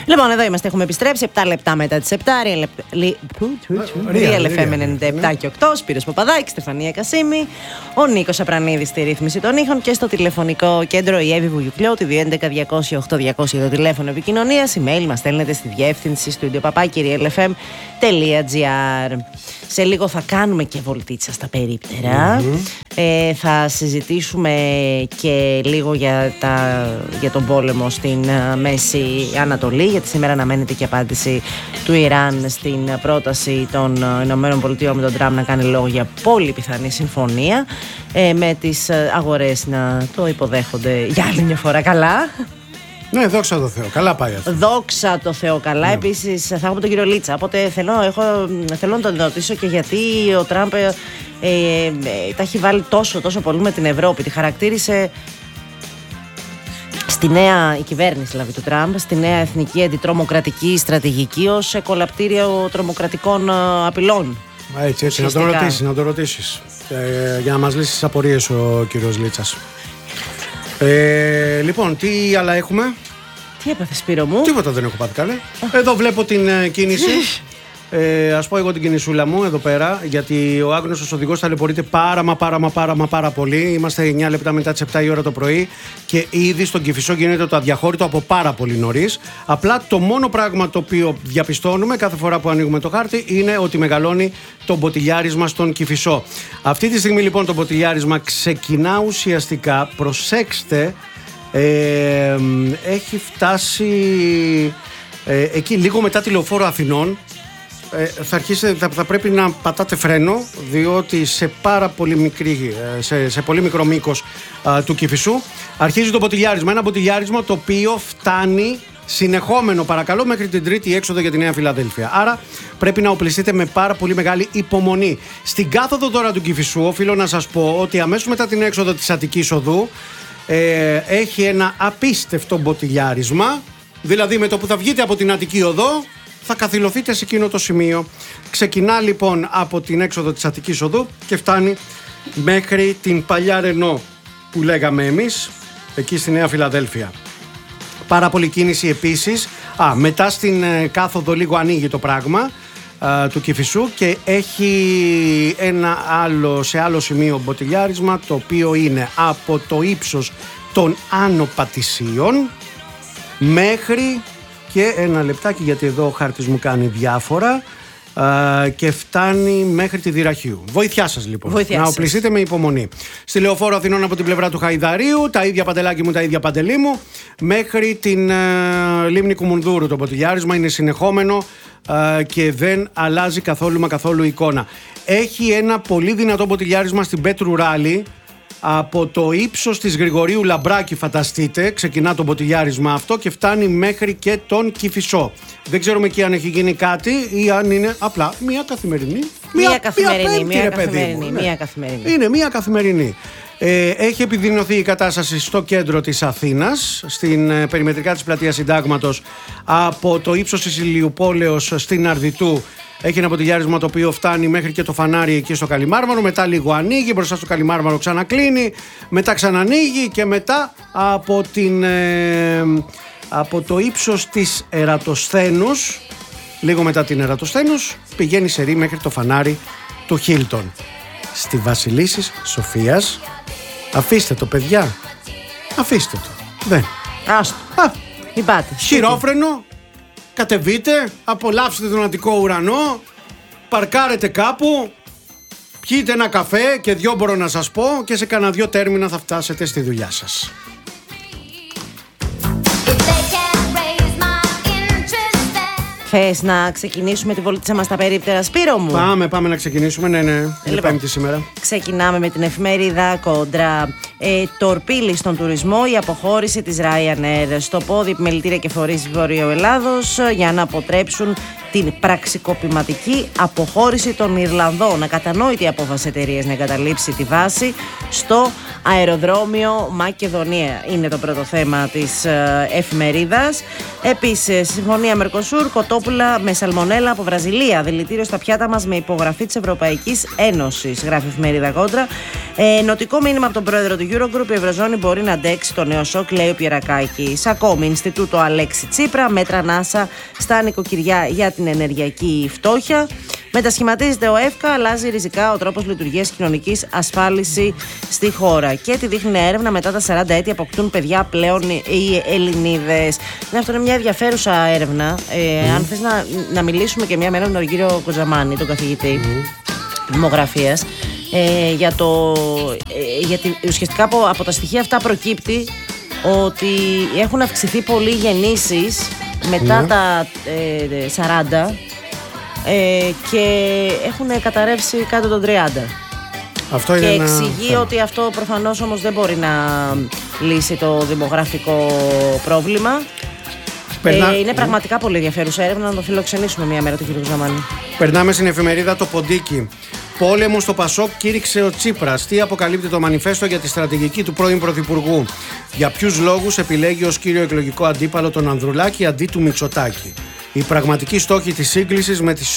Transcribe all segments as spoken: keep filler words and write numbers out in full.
Λοιπόν, εδώ είμαστε, έχουμε επιστρέψει επτά λεπτά μετά τις επτά. Real εφ εμ ενενήντα επτά και οκτώ. Σπύρος Παπαδάκης, Στεφανία Κασίμη, ο Νίκος Απρανίδης στη ρύθμιση των ήχων και στο τηλεφωνικό κέντρο η Εύη Βουγιουκλιώτη, δύο έντεκα διακόσια οκτώ διακόσια το τηλέφωνο επικοινωνίας. Email μας στέλνετε στη διεύθυνση studio παπάκι real εφ εμ τελεία τζι άρ. Σε λίγο θα κάνουμε και βολτίτσα στα περίπτερα. Mm-hmm. Ε, θα συζητήσουμε και λίγο για, τα, για τον πόλεμο στην uh, Μέση Ανατολή, γιατί σήμερα αναμένεται και απάντηση του Ιράν στην πρόταση των ΗΠΑ με τον Τραμπ να κάνει λόγο για πολύ πιθανή συμφωνία, ε, με τις αγορές να το υποδέχονται για άλλη μια φορά καλά. Ναι, δόξα τω Θεώ. Καλά πάει αυτό. Δόξα τω Θεώ. Καλά. Ναι. Επίσης, θα έχουμε τον κύριο Λίτσα. Οπότε θέλω, έχω, θέλω να τον ρωτήσω και γιατί ο Τραμπ ε, ε, ε, τα έχει βάλει τόσο, τόσο πολύ με την Ευρώπη. Τη χαρακτήρισε στη νέα η κυβέρνηση δηλαδή του Τραμπ, στη νέα εθνική αντιτρομοκρατική στρατηγική ως κολαπτήριο τρομοκρατικών απειλών. Έτσι, έτσι. Να τον ρωτήσεις, να τον ρωτήσεις. Ε, για να μας λύσει τις απορίες ο κύριος Λίτσας. Ε, λοιπόν, τι άλλα έχουμε? Τι έπαθε, Σπύρο μου? Τίποτα δεν έχω πάθει, καλέ. Εδώ βλέπω την uh, κίνηση. ε, ας πω εγώ την κινησούλα μου εδώ πέρα, γιατί ο άγνωστος οδηγός ταλαιπωρείται πάρα μα πάρα μα πάρα μα πάρα πολύ. Είμαστε εννιά λεπτά μετά τις επτά η ώρα το πρωί και ήδη στον Κηφισό γίνεται το αδιαχώρητο από πάρα πολύ νωρίς. Απλά το μόνο πράγμα το οποίο διαπιστώνουμε κάθε φορά που ανοίγουμε το χάρτη είναι ότι μεγαλώνει το μποτιλιάρισμα στον Κηφισό. Αυτή τη στιγμή λοιπόν το μποτιλιάρισμα ξεκινά ουσιαστικά, προσέξτε, ε, έχει φτάσει ε, εκεί λίγο μετά τη Λεωφόρο Αθηνών. Ε, θα, αρχίσετε, θα, θα πρέπει να πατάτε φρένο, διότι σε πάρα πολύ, μικρή, σε, σε πολύ μικρό μήκος α, του Κηφισού αρχίζει το μποτιλιάρισμα. Ένα μποτιλιάρισμα το οποίο φτάνει συνεχόμενο, παρακαλώ, μέχρι την τρίτη έξοδο για τη Νέα Φιλαδέλφια. Άρα πρέπει να οπλιστείτε με πάρα πολύ μεγάλη υπομονή. Στην κάθοδο τώρα του Κηφισού οφείλω να σας πω ότι αμέσως μετά την έξοδο της Αττικής Οδού ε, έχει ένα απίστευτο μποτιλιάρισμα. Δηλαδή με το που θα βγείτε από την Αττική Οδό θα καθυλωθείτε σε εκείνο το σημείο. Ξεκινά λοιπόν από την έξοδο της Αττικής Οδού και φτάνει μέχρι την παλιά Ρενό που λέγαμε εμείς, εκεί στη Νέα Φιλαδέλφια. Πάρα πολύ κίνηση επίσης. Α, μετά στην ε, κάθοδο λίγο ανοίγει το πράγμα ε, του Κηφισού και έχει ένα άλλο, σε άλλο σημείο μποτιλιάρισμα, το οποίο είναι από το ύψος των Άνω Πατησίων μέχρι και ένα λεπτάκι, γιατί εδώ ο χάρτης μου κάνει διάφορα, Uh, και φτάνει μέχρι τη Δυραχείου. Βοήθειά σας λοιπόν. Βοήθειά να σας. οπλιστείτε με υπομονή. Στη Λεωφόρο Αθηνών από την πλευρά του Χαϊδαρίου, τα ίδια παντελάκι μου, τα ίδια παντελή μου, μέχρι την uh, λίμνη Κουμουνδούρου. Το μποτιλιάρισμα είναι συνεχόμενο uh, και δεν αλλάζει καθόλου μα καθόλου εικόνα. Έχει ένα πολύ δυνατό μποτιλιάρισμα στην Πέτρου Ράλη. Από το ύψος της Γρηγορίου Λαμπράκη, φανταστείτε, ξεκινά το μποτιλιάρισμα αυτό και φτάνει μέχρι και τον Κηφισό. Δεν ξέρουμε εκεί αν έχει γίνει κάτι ή αν είναι απλά μια καθημερινή. Μία μια, καθημερινή, μια, μία πέμπτη, καθημερινή, ναι. μία καθημερινή. Είναι μια καθημερινή. Ε, έχει επιδεινωθεί η κατάσταση στο κέντρο της Αθήνας, στην ε, περιμετρικά της πλατείας Συντάγματος, από το ύψος της Ηλιουπόλεως στην Αρδιτού. Έχει ένα μποτιλιάρισμα το οποίο φτάνει μέχρι και το φανάρι εκεί στο Καλιμάρμαρο. Μετά λίγο ανοίγει, μπροστά στο Καλιμάρμαρο ξανακλίνει. Μετά ξανανοίγει και μετά από, την, ε, από το ύψος της Ερατοσθένους, λίγο μετά την Ερατοσθένους, πηγαίνει σε ρί μέχρι το φανάρι του Χίλτον. Στη Βασιλίσσης Σοφίας, αφήστε το παιδιά, αφήστε το. Δεν. Άστο. Α, μην πάτε. Χειρόφρενο. Κατεβείτε, απολαύσετε τον Αττικό ουρανό, παρκάρετε κάπου, πιείτε ένα καφέ και δυο μπορώ να σας πω και σε κανένα δυο τέρμινα θα φτάσετε στη δουλειά σας. Θες να ξεκινήσουμε τη βολίτσα μας στα περίπτερα, Σπύρο μου? Πάμε, πάμε να ξεκινήσουμε, ναι, ναι, είναι λοιπόν, Πέμπτη σήμερα. Ξεκινάμε με την εφημερίδα Κόντρα. Ε, τορπίλη στον τουρισμό, η αποχώρηση της Ryanair. Στο πόδι επιμελητήρια και φορείς Βορείου Ελλάδος για να αποτρέψουν την πραξικοπηματική αποχώρηση των Ιρλανδών. Ακατανόητη απόφαση εταιρείας να εγκαταλείψει τη βάση στο αεροδρόμιο Μακεδονία. Είναι το πρώτο θέμα της ε, εφημερίδας. Επίσης, συμφωνία Μερκοσούρ, κοτόπουλα με σαλμονέλα από Βραζιλία. Δηλητήριο στα πιάτα μας με υπογραφή της Ευρωπαϊκής Ένωσης, γράφει η εφημερίδα Κόντρα. Ε, νοτικό μήνυμα από τον πρόεδρο του Eurogroup: η Ευρωζώνη μπορεί να αντέξει το νέο σοκ, λέει ο Πιερακάκης. Ακόμη, Ινστιτούτο Αλέξη Τσίπρα, μέτρα NASA στα νοικοκυριά για την ενεργειακή φτώχεια. Μετασχηματίζεται ο ΕΦΚΑ, αλλάζει ριζικά ο τρόπος λειτουργίας κοινωνικής ασφάλισης στη χώρα. Και τη δείχνει έρευνα: μετά τα σαράντα έτη αποκτούν παιδιά πλέον οι Ελληνίδες. Ναι, αυτό είναι μια ενδιαφέρουσα έρευνα. Ε, mm. Αν θες να, να μιλήσουμε και μια μέρα με τον κύριο Κοζαμάνη, τον καθηγητή mm. δημογραφίας, ε, για το. Ε, γιατί ουσιαστικά από, από τα στοιχεία αυτά προκύπτει ότι έχουν αυξηθεί πολύ οι γεννήσεις μετά mm. τα ε, σαράντα. Ε, και έχουν καταρρεύσει κάτω των τριάντα. Αυτό και είναι εξηγεί ένα... ότι αυτό προφανώς όμως δεν μπορεί να λύσει το δημογραφικό πρόβλημα. Περνά... Ε, είναι πραγματικά πολύ ενδιαφέρουσα έρευνα, να το φιλοξενήσουμε μια μέρα τον κύριο Ζαμάνη. Περνάμε στην εφημερίδα Το Ποντίκι. Πόλεμο στο Πασόκ κήρυξε ο Τσίπρας. Τι αποκαλύπτει το μανιφέστο για τη στρατηγική του πρώην Πρωθυπουργού? Για ποιους λόγους επιλέγει ως κύριο εκλογικό αντίπαλο τον Ανδρουλάκη αντί του Μητσοτάκη? Η πραγματική στόχη της σύγκλησης με τη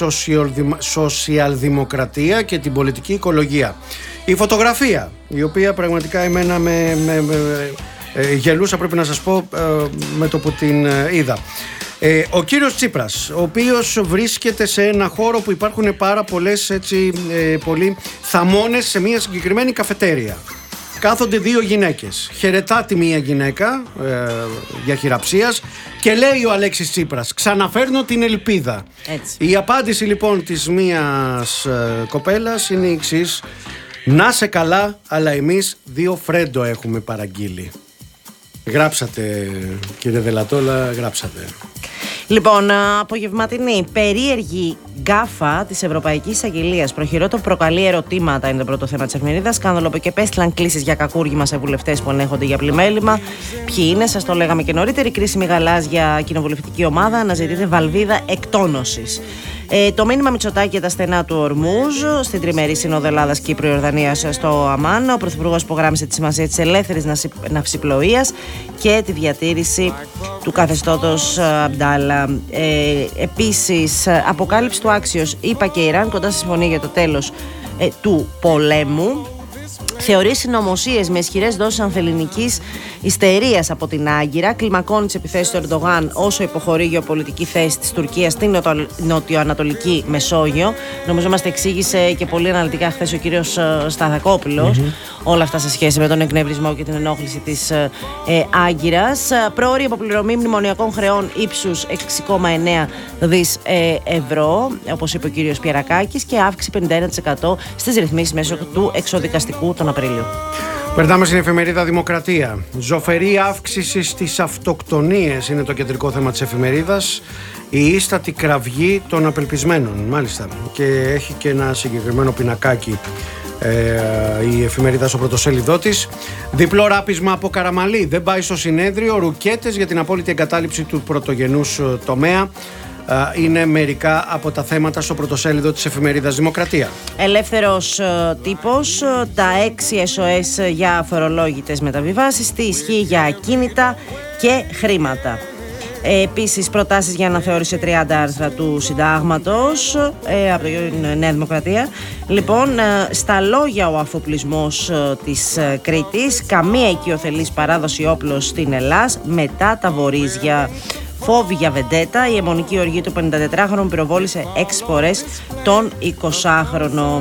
σοσιαλδημοκρατία και την πολιτική οικολογία. Η φωτογραφία, η οποία πραγματικά εμένα με, με, με ε, γελούσα, πρέπει να σας πω, ε, με το που την ε, είδα. Ε, ο κύριος Τσίπρας, ο οποίος βρίσκεται σε ένα χώρο που υπάρχουν πάρα πολλές, έτσι, ε, πολλοί θαμώνες σε μια συγκεκριμένη καφετέρια. Κάθονται δύο γυναίκες. Χαιρετά τη μία γυναίκα ε, για χειραψίας και λέει ο Αλέξης Τσίπρας: ξαναφέρνω την ελπίδα. Έτσι. Η απάντηση λοιπόν της μίας ε, κοπέλας είναι η εξής: να σε καλά, αλλά εμείς δύο φρέντο έχουμε παραγγείλει. Γράψατε, κύριε Δελατόλα, γράψατε. Λοιπόν, απογευματινή περίεργη γκάφα της Ευρωπαϊκής Αγγελίας. Προχειρότο προκαλεί ερωτήματα, είναι το πρώτο θέμα της εφημερίδας. Σκάνδαλο που και επέστειλαν κλήσεις για κακούργημα σε βουλευτές που ενέχονται για πλημέλημα. Ποιοι είναι, σας το λέγαμε και νωρίτερα. Η κρίσιμη γαλάζια κοινοβουλευτική ομάδα αναζητείται βαλβίδα εκτόνωσης. Ε, το μήνυμα Μητσοτάκη για τα στενά του Ορμούζ στην τριμερή σύνοδο Ελλάδας Κύπρου Ιορδανίας στο Αμάν. Ο Πρωθυπουργός υπογράμμισε τη σημασία της ελεύθερης ναυσιπλοείας και τη διατήρηση του καθεστώτος Αμπντάλα. Ε, επίσης, αποκάλυψη του Άξιος, ΗΠΑ και Ιράν κοντά στη συμφωνία για το τέλος ε, του πολέμου. Θεωρεί συνωμοσίες με ισχυρές δόσεις ανθελληνικής ιστερίας από την Άγκυρα. Κλιμακώνει τις επιθέσεις του Ερντογάν όσο υποχωρεί η γεωπολιτική θέση της Τουρκίας στην νοτιοανατολική Μεσόγειο. Νομίζω μας τα εξήγησε και πολύ αναλυτικά χθες ο κύριος Σταθακόπουλος. Mm-hmm. Όλα αυτά σε σχέση με τον εκνευρισμό και την ενόχληση της ε, Άγκυρας. Πρόωρη αποπληρωμή μνημονιακών χρεών ύψους έξι κόμμα εννέα δισεκατομμύρια ε, ευρώ, όπως είπε ο κύριος Πιερακάκης, και αύξηση πενήντα ένα τοις εκατό στις ρυθμίσεις μέσω του εξοδικαστικού τον Απρίλιο. Περνάμε στην εφημερίδα Δημοκρατία. Ζωφερή αύξηση στις αυτοκτονίες είναι το κεντρικό θέμα της εφημερίδας. Η ίστατη κραυγή των απελπισμένων, μάλιστα. Και έχει και ένα συγκεκριμένο πινακάκι ε, η εφημερίδα στο πρωτοσέλιδό της. Διπλό ράπισμα από Καραμαλή. Δεν πάει στο συνέδριο. Ρουκέτες για την απόλυτη εγκατάλειψη του πρωτογενούς τομέα. Είναι μερικά από τα θέματα στο πρωτοσέλιδο της εφημερίδας Δημοκρατία. Ελεύθερος ε, τύπος, τα έξι ες ο ες για αφορολόγητες μεταβιβάσεις, τι ισχύει για ακίνητα και χρήματα. Ε, επίσης, προτάσεις για αναθεώρηση τριάντα άρθρα του συντάγματος ε, από την Νέα Δημοκρατία. Λοιπόν, ε, στα λόγια ο αφοπλισμός ε, της ε, Κρήτης, καμία οικειοθελής παράδοση όπλων στην Ελλάδα μετά τα βορίζια. Φόβη για βεντέτα, η αιμονική οργή του πενηντατετράχρονου πυροβόλησε έξι φορές τον εικοσάχρονο.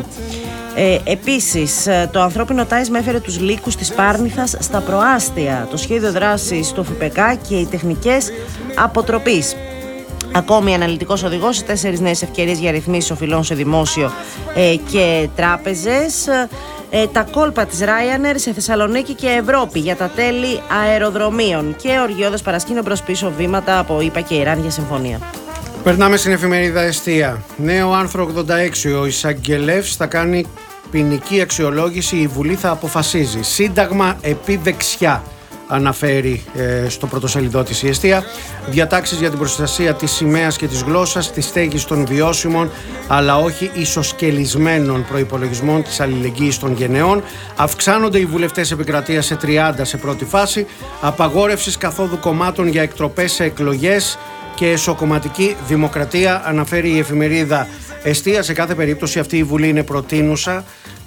Ε, επίσης, το ανθρώπινο τάισμα έφερε τους λύκους της Πάρνηθας στα προάστια. Το σχέδιο δράσης του ΦΠΚ και οι τεχνικές αποτροπής. Ακόμη, αναλυτικός οδηγός σε τέσσερις νέες ευκαιρίες για ρυθμίσεις οφειλών σε δημόσιο ε, και τράπεζες. Ε, τα κόλπα της Ryanair σε Θεσσαλονίκη και Ευρώπη για τα τέλη αεροδρομίων. Και οργιώδες παρασκήνιο προς πίσω βήματα από ΗΠΑ και Ιράν για συμφωνία. Περνάμε στην εφημερίδα Εστία. Νέο άρθρο ογδόντα έξι. Ο εισαγγελεύς θα κάνει ποινική αξιολόγηση. Η Βουλή θα αποφασίζει. Σύνταγμα επί δεξιά, αναφέρει ε, στο πρωτοσέλιδό της η Εστία. Διατάξεις για την προστασία της σημαίας και της γλώσσας, της στέγης των βιώσιμων αλλά όχι ισοσκελισμένων προϋπολογισμών της αλληλεγγύης των γενεών. Αυξάνονται οι βουλευτές επικρατείας σε τριάντα σε πρώτη φάση. Απαγόρευσης καθόδου κομμάτων για εκτροπές σε εκλογές και εσωκομματική δημοκρατία, αναφέρει η εφημερίδα Εστία. Σε κάθε περίπτωση αυτή η Βουλή είναι προτείνουσα.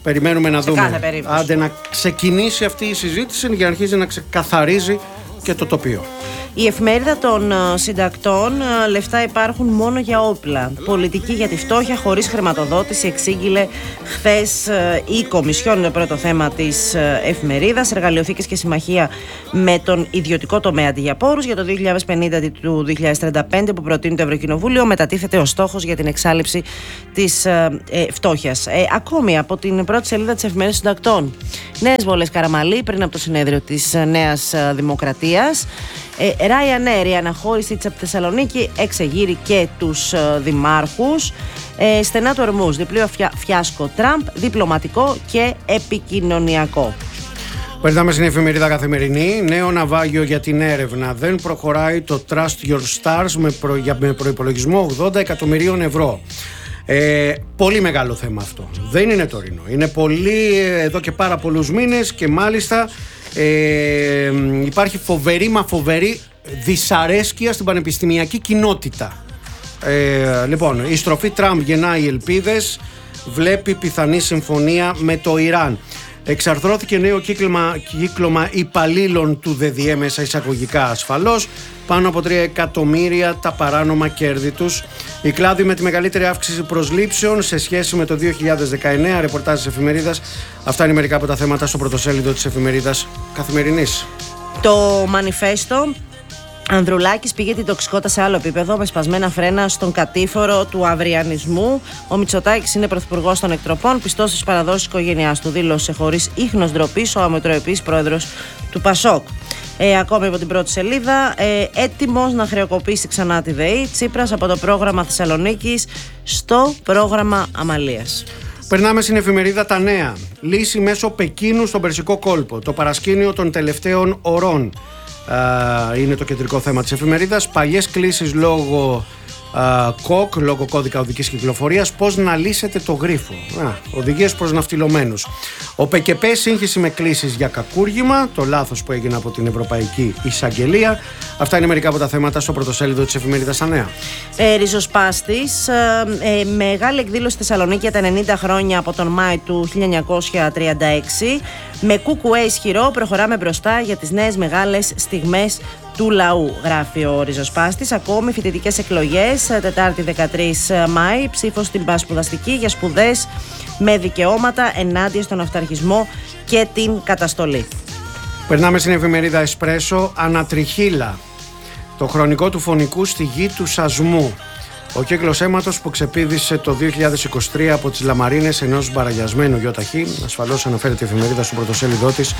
Περιμένουμε να σε δούμε. Κάθε περίπτωση. Άντε να ξεκινήσει αυτή η συζήτηση για να αρχίσει να ξεκαθαρίζει και το τοπίο. Η εφημερίδα των συντακτών, λεφτά υπάρχουν μόνο για όπλα. Πολιτική για τη φτώχεια χωρίς χρηματοδότηση, εξήγηλε χθες η Κομισιόν. Είναι το πρώτο θέμα της εφημερίδας. Εργαλειοθήκες και συμμαχία με τον ιδιωτικό τομέα αντί για πόρους για το δύο χιλιάδες πενήντα αντί του δύο χιλιάδες τριάντα πέντε που προτείνει το Ευρωκοινοβούλιο. Μετατίθεται ο στόχος για την εξάλληψη της ε, φτώχειας. Ε, ακόμη από την πρώτη σελίδα της εφημερίδας συντακτών. Νέες βολές Καραμαλή πριν από το συνέδριο της Νέας Δημοκρατίας. Ε, Ryanair, η αναχώρησή της από τη Θεσσαλονίκη εξεγείρει και τους ε, δημάρχους. Ε, στενά του Ορμούς, διπλό φια, φιάσκο Τραμπ, διπλωματικό και επικοινωνιακό. Περνάμε στην εφημερίδα Καθημερινή. Νέο ναυάγιο για την έρευνα. Δεν προχωράει το Trust Your Stars με, προ, με προϋπολογισμό ογδόντα εκατομμυρίων ευρώ. Ε, πολύ μεγάλο θέμα αυτό. Δεν είναι τωρινό. Είναι πολύ εδώ και πάρα πολλούς μήνες και μάλιστα ε, υπάρχει φοβερή μα φοβερή δυσαρέσκεια στην πανεπιστημιακή κοινότητα. Ε, λοιπόν, η στροφή Τραμπ γεννάει ελπίδες, βλέπει πιθανή συμφωνία με το Ιράν. Εξαρθρώθηκε νέο κύκλωμα, κύκλωμα υπαλλήλων του ΔΔΕ μέσα εισαγωγικά ασφαλώς. Πάνω από τρία εκατομμύρια τα παράνομα κέρδη τους. Η κλάδη με τη μεγαλύτερη αύξηση προσλήψεων σε σχέση με το δύο χιλιάδες δεκαεννέα. Ρεπορτάζ της εφημερίδας. Αυτά είναι μερικά από τα θέματα στο πρωτοσέλιδο της εφημερίδας Καθημερινής. Το μανιφέστο. Ανδρουλάκης πήγε την τοξικότητα σε άλλο επίπεδο με σπασμένα φρένα στον κατήφορο του αυριανισμού. Ο Μητσοτάκης είναι πρωθυπουργός των εκτροπών, πιστός στις παραδόσεις της οικογένειάς του. Δήλωσε χωρίς ίχνος ντροπής ο αμετροεπής πρόεδρος του Πασόκ. Ε, ακόμη από την πρώτη σελίδα, ε, έτοιμος να χρεοκοπήσει ξανά τη ΔΕΗ. Τσίπρας από το πρόγραμμα Θεσσαλονίκης στο πρόγραμμα Αμαλίας. Περνάμε στην εφημερίδα Τα Νέα. Λύση μέσω Πεκίνου στον Περσικό κόλπο. Το παρασκήνιο των τελευταίων ωρών. Uh, είναι το κεντρικό θέμα της εφημερίδας. Παλιές κλήσεις λόγω uh, ΚΟΚ, λόγω κώδικα οδικής κυκλοφορίας. Πώς να λύσετε το γρίφο. uh, Οδηγίες προς ναυτιλωμένους. Ο ΠΚΠ σύγχυση με κλήσεις για κακούργημα. Το λάθος που έγινε από την Ευρωπαϊκή Εισαγγελία. Αυτά είναι μερικά από τα θέματα στο πρωτοσέλιδο της εφημερίδας Τα Νέα. ε, Ριζοσπάστης, ε, ε, μεγάλη εκδήλωση στη Θεσσαλονίκη για τα ενενήντα χρόνια από τον Μάη του χίλια εννιακόσια τριάντα έξι. Με κουκουέ ισχυρό προχωράμε μπροστά για τις νέες μεγάλες στιγμές του λαού, γράφει ο Ριζοσπάστης. Ακόμη φοιτητικές εκλογές, Τετάρτη δεκατρείς Μάη, ψήφος στην πασπουδαστική για σπουδές με δικαιώματα ενάντια στον αυταρχισμό και την καταστολή. Περνάμε στην εφημερίδα Εσπρέσο. Ανατριχύλα. Το χρονικό του φωνικού στη γη του σασμού. Ο κύκλος αίματος που ξεπήδησε το δύο χιλιάδες είκοσι τρία από τις λαμαρίνες ενός μπαραγιασμένου γιοταχή. Ασφαλώς αναφέρεται η εφημερίδα στο πρωτοσέλιδό της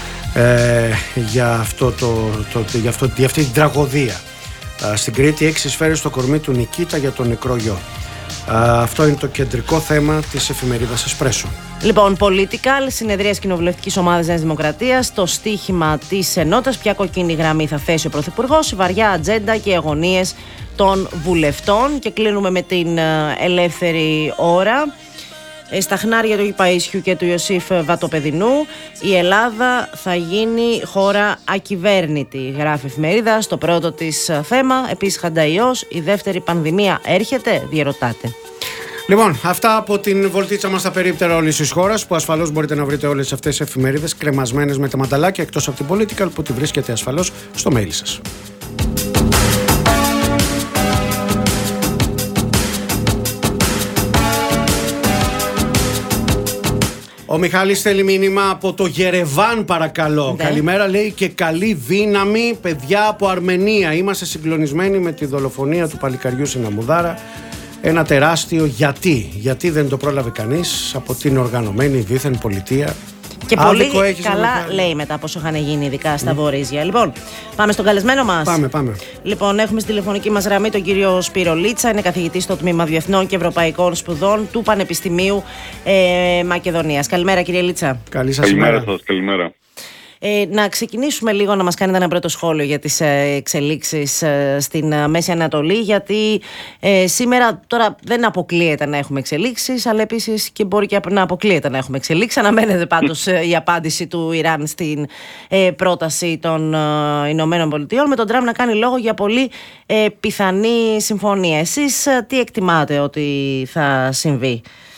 ε, για, αυτό το, το, για, αυτό, για αυτή την τραγωδία. Ε, στην Κρήτη, έξι σφαίρες στο κορμί του Νικήτα για τον νεκρό γιο. Ε, αυτό είναι το κεντρικό θέμα της εφημερίδας Εσπρέσο. Λοιπόν, Political, συνεδρίας κοινοβουλευτικής ομάδας Νέας Δημοκρατίας, το στίχημα της ενότητας, ποια κοκκίνη γραμμή θα θέσει ο Πρωθυπουργός, η βαριά ατζέντα και οι αγωνίες των βουλευτών. Και κλείνουμε με την ελεύθερη ώρα. Στα χνάρια του Αγίου Παΐσιου και του Ιωσήφ Βατοπεδινού, η Ελλάδα θα γίνει χώρα ακυβέρνητη, γράφει εφημερίδα στο πρώτο της θέμα. Επίσης χανταϊός, η δεύτερη πανδημία έρχεται, διερωτάται. Λοιπόν, αυτά από την βολτίτσα μας στα περίπτερα όλης της χώρας, που ασφαλώς μπορείτε να βρείτε όλες αυτές τις εφημερίδες κρεμασμένες με τα μανταλάκια, εκτός από την Political που τη βρίσκεται ασφαλώς στο mail σας. Ο Μιχάλης στέλνει μήνυμα από το Γερεβάν, παρακαλώ. Ναι. Καλημέρα, λέει, και καλή δύναμη, παιδιά από Αρμενία. Είμαστε συγκλονισμένοι με τη δολοφονία του παλικαριού στην Αμμουδάρα. Ένα τεράστιο γιατί. Γιατί δεν το πρόλαβε κανείς από την οργανωμένη δίθεν πολιτεία. Και πολύ καλά λέει μετά από όσο είχαν γίνει, ειδικά στα mm. Βορίζια. Λοιπόν, πάμε στον καλεσμένο μας. Πάμε, πάμε. Λοιπόν, έχουμε στη τηλεφωνική μας γραμμή τον κύριο Σπύρο Λίτσα. Είναι καθηγητής στο Τμήμα Διεθνών και Ευρωπαϊκών Σπουδών του Πανεπιστημίου ε, Μακεδονίας. Καλημέρα, κύριε Λίτσα. Καλή σας καλημέρα σας, καλημέρα. Ε, να ξεκινήσουμε λίγο να μας κάνετε ένα πρώτο σχόλιο για τις ε, εξελίξεις ε, στην ε, Μέση Ανατολή, γιατί ε, σήμερα τώρα δεν αποκλείεται να έχουμε εξελίξεις, αλλά επίσης και μπορεί και να αποκλείεται να έχουμε εξελίξεις. Αναμένεται πάντως ε, η απάντηση του Ιράν στην ε, πρόταση των ε, Ηνωμένων Πολιτειών, με τον Τραμπ να κάνει λόγο για πολύ ε, πιθανή συμφωνία. Εσείς ε, τι εκτιμάτε ότι θα συμβεί?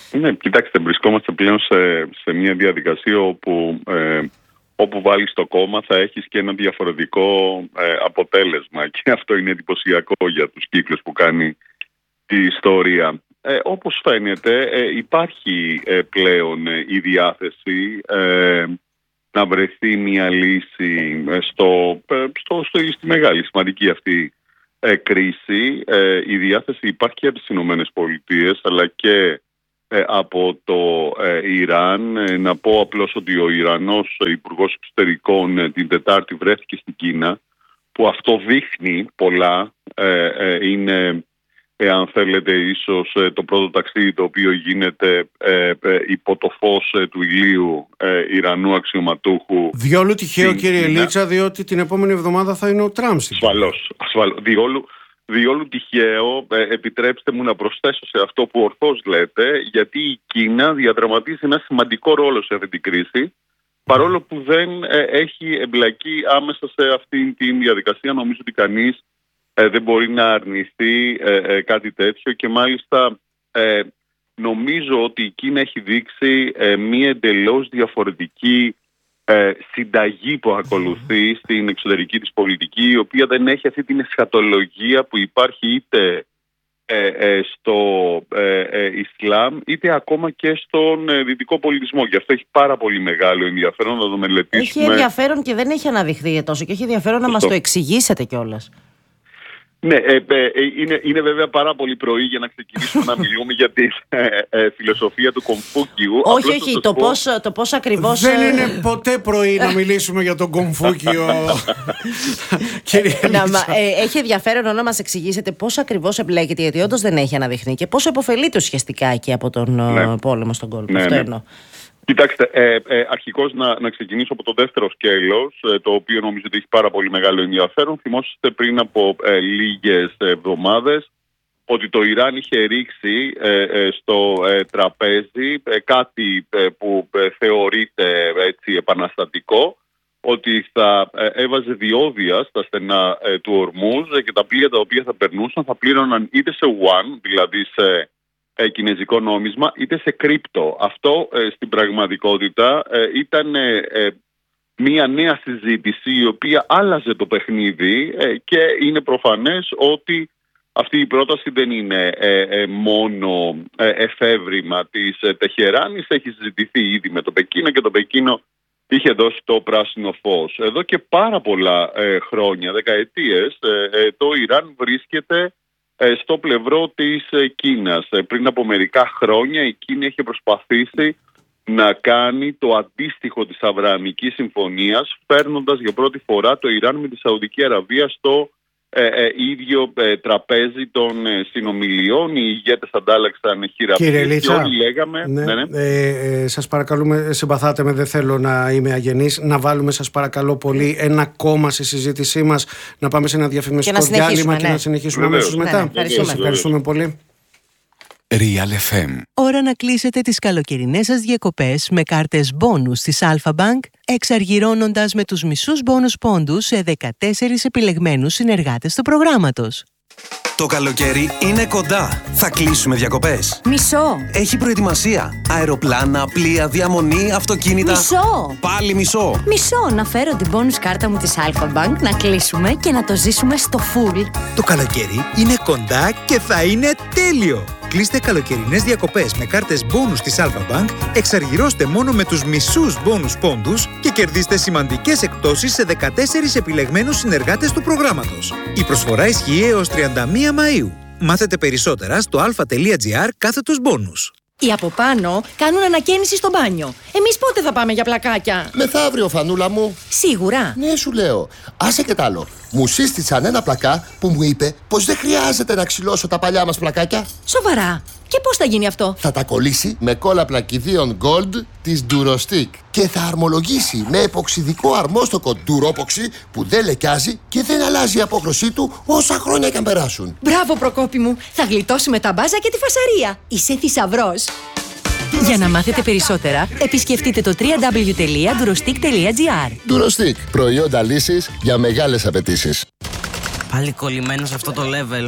Ναι, κοιτάξτε, βρισκόμαστε πλέον σε, σε μια διαδικασία όπου, ε, όπου βάλεις το κόμμα θα έχεις και ένα διαφορετικό ε, αποτέλεσμα, και αυτό είναι εντυπωσιακό για τους κύκλους που κάνει τη ιστορία. Ε, όπως φαίνεται ε, υπάρχει ε, πλέον ε, η διάθεση ε, να βρεθεί μια λύση ε, στο, ε, στο, στο, στη μεγάλη σημαντική αυτή ε, κρίση. Ε, η διάθεση υπάρχει και από τις Ηνωμένες Πολιτείες αλλά και ε, από το ε, Ιράν. Ε, να πω απλώς ότι ο Ιρανός Υπουργός Εξωτερικών ε, την Τετάρτη βρέθηκε στην Κίνα, που αυτό δείχνει πολλά. Ε, ε, είναι... Ε, αν θέλετε, ίσως ε, το πρώτο ταξίδι το οποίο γίνεται ε, ε, υπό το φως ε, του ηλίου ε, Ιρανού αξιωματούχου. Διόλου τυχαίο, κύριε Λίτσα, διότι την επόμενη εβδομάδα θα είναι ο Τραμπ. Ασφαλώς, ασφαλώς. Διόλου, διόλου τυχαίο, ε, επιτρέψτε μου να προσθέσω σε αυτό που ορθώς λέτε, γιατί η Κίνα διαδραματίζει ένα σημαντικό ρόλο σε αυτή την κρίση, παρόλο που δεν ε, έχει εμπλακεί άμεσα σε αυτή τη διαδικασία. Νομίζω ότι κανείς Ε, δεν μπορεί να αρνηθεί ε, ε, κάτι τέτοιο, και μάλιστα ε, νομίζω ότι η Κίνα έχει δείξει ε, μία εντελώς διαφορετική ε, συνταγή που ακολουθεί στην εξωτερική της πολιτική, η οποία δεν έχει αυτή την εσχατολογία που υπάρχει είτε ε, ε, στο ε, ε, Ισλάμ είτε ακόμα και στον ε, δυτικό πολιτισμό. Γι' αυτό έχει πάρα πολύ μεγάλο ενδιαφέρον να το μελετήσουμε. Έχει ενδιαφέρον και δεν έχει αναδειχθεί τόσο, και έχει ενδιαφέρον να μας το εξηγήσετε κιόλας. Ναι, ε, ε, είναι, είναι βέβαια πάρα πολύ πρωί για να ξεκινήσουμε να μιλούμε για τη ε, ε, φιλοσοφία του Κομφούκιου. Όχι, όχι, το, το, πώς, το πώς ακριβώς... Δεν είναι ποτέ πρωί να μιλήσουμε για τον Κομφούκιο. να, ε, έχει ενδιαφέρον να μας εξηγήσετε πώς ακριβώς εμπλέκεται, γιατί όντως δεν έχει αναδειχνεί, και πόσο υποφελείται ουσιαστικά και από τον ναι. πόλεμο στον κόλπο. Ναι, Αυτό ναι. εννοώ. Κοιτάξτε, ε, ε, αρχικώς να, να ξεκινήσω από το δεύτερο σκέλος, ε, το οποίο νομίζω ότι έχει πάρα πολύ μεγάλο ενδιαφέρον. Θυμόσαστε πριν από ε, λίγες εβδομάδες ότι το Ιράν είχε ρίξει ε, ε, στο ε, τραπέζι ε, κάτι ε, που ε, θεωρείται έτσι επαναστατικό, ότι θα ε, έβαζε διόδια στα στενά ε, του Ορμούζ ε, και τα πλοία τα οποία θα περνούσαν θα πλήρωναν είτε σε yuan, δηλαδή σε Ε, κινέζικο νόμισμα, είτε σε κρύπτο. Αυτό ε, στην πραγματικότητα ε, ήταν ε, ε, μια νέα συζήτηση η οποία άλλαζε το παιχνίδι ε, και είναι προφανές ότι αυτή η πρόταση δεν είναι ε, ε, μόνο ε, εφεύρημα της ε, Τεχεράνης. Έχει συζητηθεί ήδη με το Πεκίνο και το Πεκίνο είχε δώσει το πράσινο φως. Εδώ και πάρα πολλά ε, χρόνια, δεκαετίες, ε, ε, το Ιράν βρίσκεται στο πλευρό της Κίνας. Πριν από μερικά χρόνια η Κίνα είχε προσπαθήσει να κάνει το αντίστοιχο της Αβρααμικής Συμφωνίας, φέρνοντας για πρώτη φορά το Ιράν με τη Σαουδική Αραβία στο ε, ε, ίδιο ε, τραπέζι των ε, συνομιλιών. Οι ηγέτες αντάλλαξαν χειραψίες. Κύριε Λίτσα, και όλοι λέγαμε, ναι, ναι, ναι. Ε, ε, σας παρακαλούμε, συμπαθάτε με, δεν θέλω να είμαι αγενής, να βάλουμε σας παρακαλώ πολύ ένα κόμμα στη συζήτησή μας, να πάμε σε ένα διαφημιστικό διάλειμμα ναι. και να συνεχίσουμε αμέσως ναι, μετά. Ναι, ναι, ευχαριστούμε. ευχαριστούμε πολύ. Real εφ εμ. Ώρα να κλείσετε τις καλοκαιρινές σας διακοπές με κάρτες μπόνους της Alpha Bank, εξαργυρώνοντας με τους μισούς μπόνους πόντους σε δεκατέσσερις επιλεγμένους συνεργάτες του προγράμματος. Το καλοκαίρι είναι κοντά. Θα κλείσουμε διακοπές. Μισό. Έχει προετοιμασία. Αεροπλάνα, πλοία, διαμονή, αυτοκίνητα. Μισό. Πάλι μισό. Μισό. Να φέρω την bonus κάρτα μου της Alpha Bank, να κλείσουμε και να το ζήσουμε στο full. Το καλοκαίρι είναι κοντά και θα είναι τέλειο. Κλείστε καλοκαιρινές διακοπές με κάρτες μπόνους της Alpha Bank, εξαργυρώστε μόνο με τους μισούς μπόνους πόντους και κερδίστε σημαντικές εκπτώσεις σε δεκατέσσερις επιλεγμένους συνεργάτες του προγράμματος. Η προσφορά ισχύει έως τριάντα μία Μαΐου. Μάθετε περισσότερα στο alpha.gr κάθετος μπόνους. Οι από πάνω κάνουν ανακαίνιση στο μπάνιο. Εμείς πότε θα πάμε για πλακάκια? Μεθαύριο, φανούλα μου. Σίγουρα. Ναι, σου λέω. Άσε και τ' άλλο. Μου σύστησαν ένα πλακά που μου είπε πως δεν χρειάζεται να ξυλώσω τα παλιά μας πλακάκια. Σοβαρά. Και πώς θα γίνει αυτό? Θα τα κολλήσει με κόλλα πλακιδίων Gold της Durostick και θα αρμολογήσει με εποξιδικό αρμόστοκο Duropoxy που δεν λεκιάζει και δεν αλλάζει η απόχρωσή του όσα χρόνια και αν περάσουν. Μπράβο, Προκόπη μου. Θα γλιτώσουμε τα μπάζα και τη φασαρία. Είσαι θησαυρός. Για να μάθετε περισσότερα, επισκεφτείτε το double-u double-u double-u τελεία durostick τελεία gr. Durostick. Προϊόντα λύσης για μεγάλες απαιτήσεις. Πάλι κολλημένο σε αυτό το level.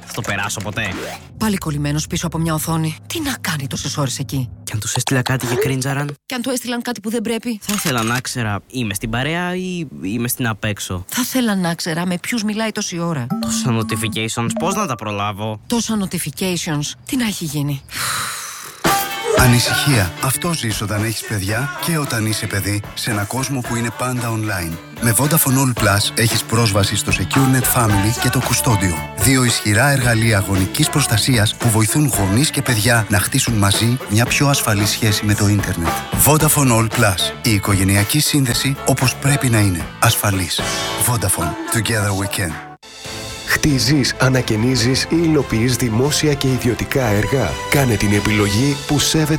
Θα το περάσω ποτέ. Πάλι κολλημένος πίσω από μια οθόνη. Τι να κάνει τόσες ώρες εκεί? Κι αν τους έστειλα κάτι και κρίντζαραν. Κι αν του έστειλαν κάτι που δεν πρέπει. Θα ήθελα να ξέρα, είμαι στην παρέα ή είμαι στην απέξω. Θα ήθελα να ξέρα με ποιους μιλάει τόση ώρα. Τόσα notifications, πώς να τα προλάβω? Τόσα notifications, τι να έχει γίνει? Ανησυχία. Αυτό ζεις όταν έχεις παιδιά και όταν είσαι παιδί σε ένα κόσμο που είναι πάντα online. Με Vodafone All Plus έχεις πρόσβαση στο SecureNet Family και το Κουστόντιο. Δύο ισχυρά εργαλεία γονικής προστασίας που βοηθούν γονείς και παιδιά να χτίσουν μαζί μια πιο ασφαλή σχέση με το ίντερνετ. Vodafone All Plus. Η οικογενειακή σύνδεση όπως πρέπει να είναι. Ασφαλής. Vodafone. Together we can. Χτίζεις, ανακαινίζεις ή υλοποιείς δημόσια και ιδιωτικά έργα. Κάνε την επιλογή που σέβεται